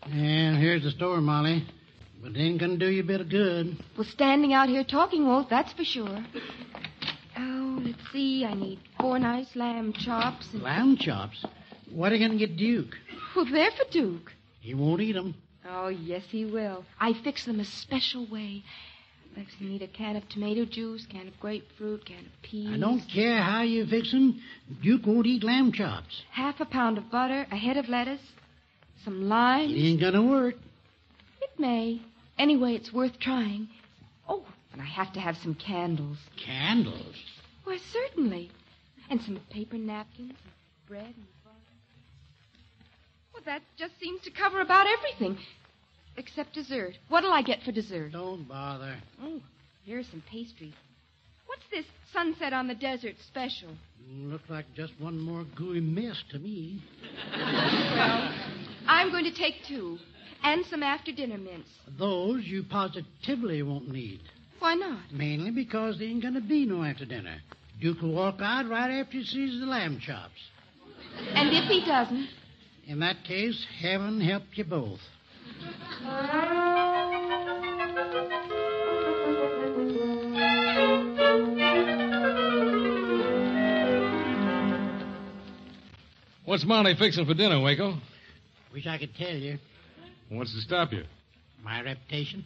And here's the store, Molly. But it ain't gonna do you a bit of good. Well, standing out here talking won't, that's for sure. Oh, let's see. I need 4 nice lamb chops. Lamb chops? What are you gonna get Duke? Well, they're for Duke. He won't eat them. Oh, yes, he will. I fix them a special way. Let's need a can of tomato juice, can of grapefruit, can of peas. I don't care how you fix them. Duke won't eat lamb chops. Half a pound of butter, a head of lettuce, some lime. It ain't gonna work. It may. Anyway, it's worth trying. Oh, and I have to have some candles. Candles? Why, certainly. And some paper napkins, and bread and butter. Well, that just seems to cover about everything. Except dessert. What'll I get for dessert? Don't bother. Oh, here's some pastry. What's this sunset on the desert special? Looks like just one more gooey miss to me. Well, I'm going to take 2. And some after-dinner mints. Those you positively won't need. Why not? Mainly because there ain't gonna be no after dinner. Duke will walk out right after he sees the lamb chops. And if he doesn't? In that case, heaven help you both. What's Molly fixing for dinner, Waco? Wish I could tell you. What's to stop you? My reputation.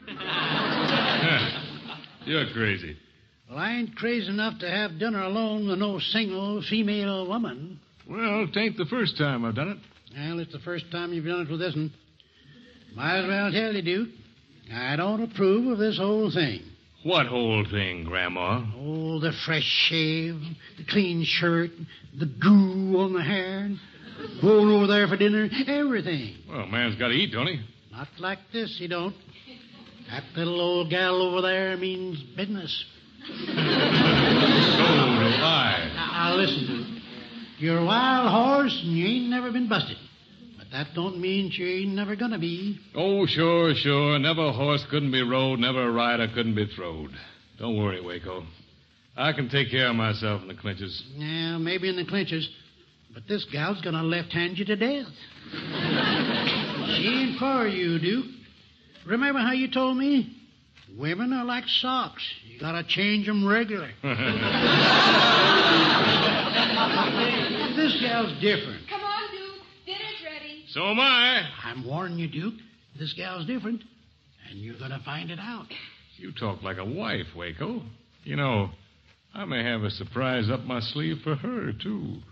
You're crazy. Well, I ain't crazy enough to have dinner alone with no single female woman. Well, it ain't the first time I've done it. Well, it's the first time you've done it with this one. Might as well tell you, Duke, I don't approve of this whole thing. What whole thing, Grandma? Oh, the fresh shave, the clean shirt, the goo on the hair, going over there for dinner, everything. Well, a man's got to eat, don't he? Not like this, he don't. That little old gal over there means business. So do I. Now, listen, Duke. You're a wild horse and you ain't never been busted. But that don't mean you ain't never gonna be. Oh, sure. Never a horse couldn't be rode, never a rider couldn't be throwed. Don't worry, Waco. I can take care of myself in the clinches. Yeah, maybe in the clinches. But this gal's gonna left-hand you to death. She ain't for you, Duke. Remember how you told me? Women are like socks. You gotta change them regular. This gal's different. Come on, Duke. Dinner's ready. So am I. I'm warning you, Duke. This gal's different. And you're gonna find it out. You talk like a wife, Waco. You know, I may have a surprise up my sleeve for her, too.